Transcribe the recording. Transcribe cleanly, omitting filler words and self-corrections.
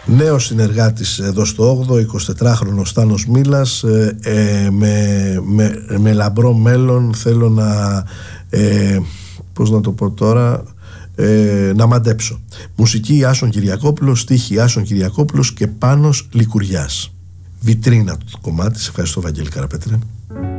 Νέος συνεργάτης εδώ στο 8ο, 24χρονος Στάνος Μήλας, με λαμπρό μέλλον. Θέλω να πώς να το πω τώρα, να μαντέψω. Μουσική Άσον Κυριακόπουλος, στίχη Άσον Κυριακόπουλος και Πάνος Λικουριάς. Βιτρίνα του κομμάτι. Σε ευχαριστώ, Βαγγέλη Καραπέτρε.